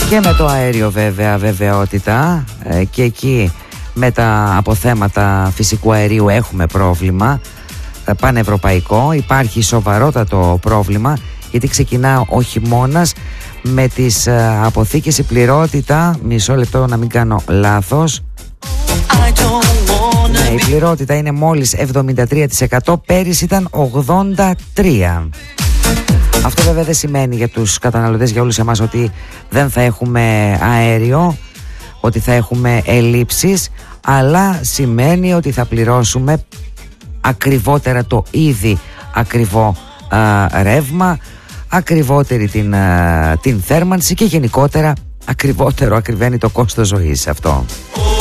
Και με το αέριο βέβαια βεβαιότητα, και εκεί με τα αποθέματα φυσικού αερίου έχουμε πρόβλημα πανευρωπαϊκό. Υπάρχει σοβαρότατο πρόβλημα, γιατί ξεκινά ο χειμώνας με τις αποθήκες. Η πληρότητα, μισό λεπτό να μην κάνω λάθος, ναι, η πληρότητα είναι μόλις 73%, πέρυσι ήταν 83%. Αυτό βέβαια δεν σημαίνει για τους καταναλωτές, για όλους εμάς, ότι δεν θα έχουμε αέριο, ότι θα έχουμε ελλείψεις, αλλά σημαίνει ότι θα πληρώσουμε ακριβότερα το ήδη ακριβό ρεύμα, ακριβότερη την θέρμανση και γενικότερα ακριβένει το κόστος ζωής αυτό.